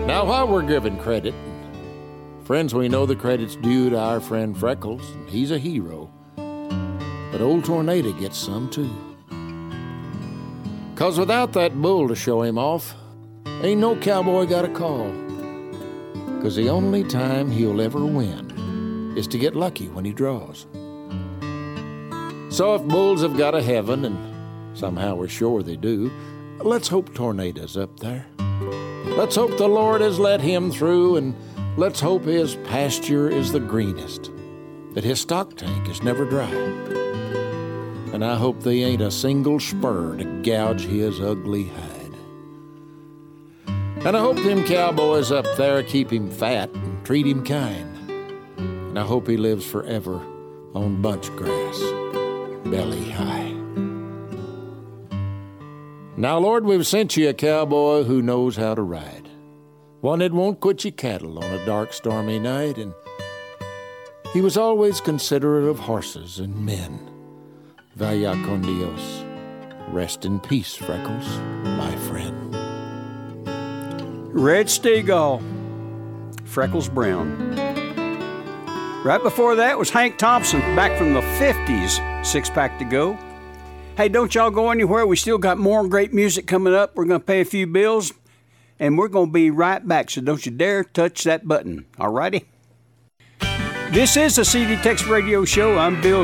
Now, while we're giving credit, friends, we know the credit's due to our friend Freckles. He's a hero. But old Tornado gets some, too. 'Cause without that bull to show him off, ain't no cowboy got a call. 'Cause the only time he'll ever win is to get lucky when he draws. So if bulls have got a heaven, and somehow we're sure they do, let's hope Tornado's up there. Let's hope the Lord has let him through, and let's hope his pasture is the greenest, that his stock tank is never dry. And I hope they ain't a single spur to gouge his ugly hide. And I hope them cowboys up there keep him fat and treat him kind. And I hope he lives forever on bunch grass, belly high. Now, Lord, we've sent you a cowboy who knows how to ride. One that won't quit your cattle on a dark, stormy night. And he was always considerate of horses and men. Vaya con Dios. Rest in peace, Freckles, my friend. Red Stegall, Freckles Brown. Right before that was Hank Thompson, back from the 50s, Six Pack to Go. Hey, don't y'all go anywhere. We still got more great music coming up. We're going to pay a few bills, and we're going to be right back, so don't you dare touch that button, all righty? This is the CD Tex Radio Show. I'm Bill